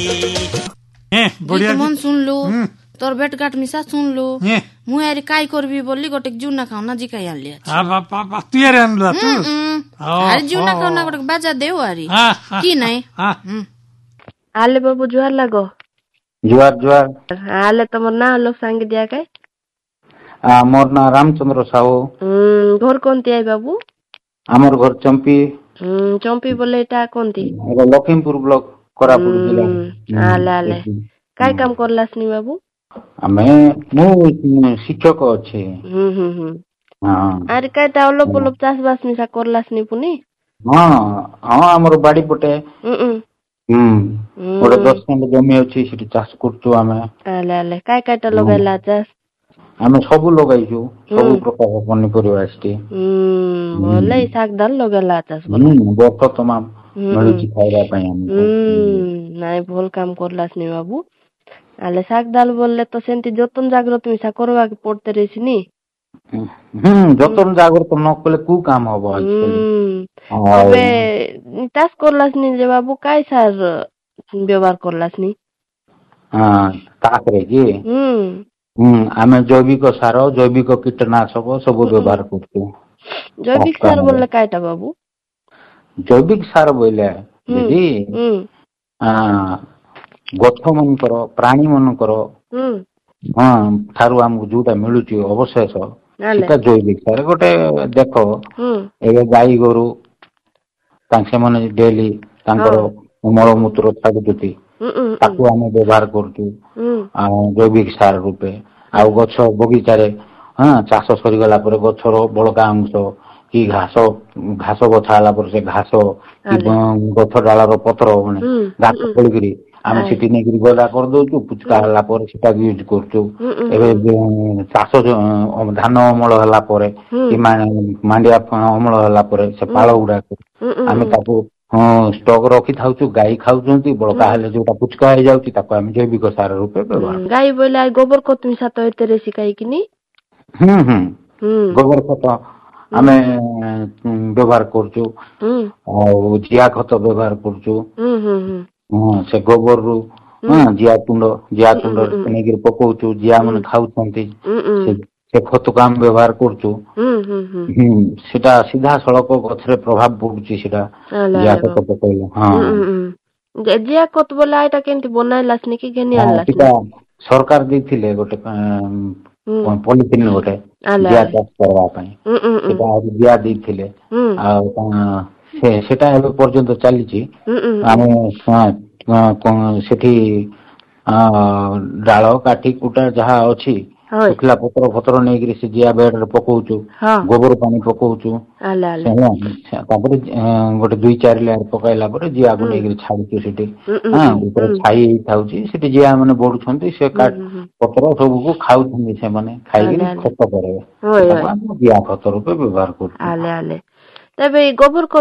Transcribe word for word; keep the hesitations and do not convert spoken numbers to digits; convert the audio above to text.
बढ़िया मन सुन लो तोर बेट गाट मिसा सुन लो मु यार काय करबी बोली गोटे जूना खाऊ ना जिकाई आन लिया आ बापा तू यार आन लो तू अरे जूना खाऊ ना गोटे बाजा देव आरी की नहीं आले बाबू जुहार लागो जुहार जुहार आले तमर ना लोग सांगे दिया काय आ मोर ना रामचंद्र साहू हम्म घर कोनती आई बाबू हमर घर चंपी हम्म चंपी बोले एटा कोनती लखीमपुर ब्लॉक कोरापुट जिला आले आले काय काम करलासनी बाबू आमे मु शिक्षक अछि हम्म हम्म हम्म हां अरे काय टावलो पोलो चाष बास मिसा करलासनी पुनी हां हां हमर बाड़ी पटे हम्म हम्म ओडे दस खंड जमी अछि सिटी चाष करछु आमे आले आले काय काय टा लगाइला चाष आमे सब लगाइछु सब प्रकार पनी परिवा आछि हम्म बोले साग दाल लगाइला चाष हम्म बहुत तमाम मिलुची खाइबा पई हम हम्म नाइ भल काम करलासनी बाबू आले साग दाल बोलले तो सेंती जतन जागृत मिसा करवा के पड़ते रहिसनी हम्म जतन जागृत न कले कु काम हबो हम्म अबे तास करलासनी जे बाबू काय सार व्यवहार करलासनी हां ताकरे की हम्म हम्म आमे जैविक सार जैविक कीटनाशक सब व्यवहार करछु जैविक सार बोलले कायटा बाबू जैविक सार बोले दीदी हां गछ मन करो प्राणी मन करो हां थारु हमकु जोटा मिलुची अवशेष सेटा जैविक सार गोटे देखो एबे गाई गोरु तांसे माने डेली तांकर मल मूत्र छाडी देती ताकू हम व्यवहार करछु आ जैविक सार रूपे आ गछ बगीचा रे हां चाष सरी गला पर गछर बळका अंश की घास घास गछाला पर से घास गछ डालार पत्र माने घास पड़िकरी आम सिटी नेगिरी गदा कर दउछु पुचका हला पर सेटा यूज करछु एबे चाष धान अमल हला पर कि मांडिया अमल हला पर से पाळ उडा आमे ताकू स्टॉक रखी थाउछु गाई खाउछंती बळका हले जोटा पुचका हे जाउची ताकू आमे जैविक सार रूपे व्यवहार गाई बोले गोबर खत मिसा तो एते रे सिकाई किनी हम्म हम्म गोबर खत आमे व्यवहार करछु और जिया खत व्यवहार करछु हां से गोबर रु हां जिया तुंड जिया तुंड नेगिर पकोछु जिया मन खाउछंती से से खत काम व्यवहार करछु हम्म सेटा सीधा सड़क गछरे प्रभाव पडुची सेटा जिया खत पकइले हां जिया खत बोला एटा केंती बनाइलासनी कि गेनी आलासनी सेटा सरकार देथिले गोटे पॉलिथिन गोटे जिया चाष करवा पई सेटा जिया देथिले आ से सेटा एबे पर्यंत चली छी आमे सेठी डाल काठी कुटा जहा अछि सुखला पत्र पत्र नेगिरी से जिया बेड रे पकोउछु गोबर पानी पकोउछु तापर गोटे दुई चार लेयर पकाइला पर जिया को नेगिरी छाडुछु सेठी हां ऊपर छाई थाउची सेठी जिया माने बढुछंती से काट पत्र सब को खाउछंती से माने खाइगिरी खत करे जिया खत रूपे व्यवहार करछु आले आले तबे गोबर